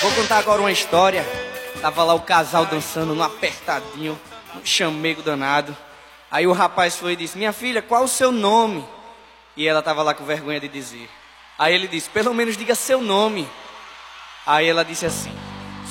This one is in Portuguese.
Vou contar agora uma história. Tava lá o casal dançando no apertadinho, um chamego danado. Aí o rapaz foi e disse: minha filha, qual o seu nome? E ela tava lá com vergonha de dizer. Aí ele disse: pelo menos diga seu nome. Aí ela disse assim: